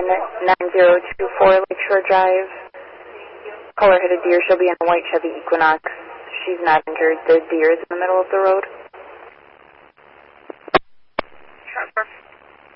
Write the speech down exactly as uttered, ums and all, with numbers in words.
nine zero two four Lakeshore Drive. Caller hit a deer. She'll be in a white Chevy Equinox. She's not injured. The deer is in the middle of the road.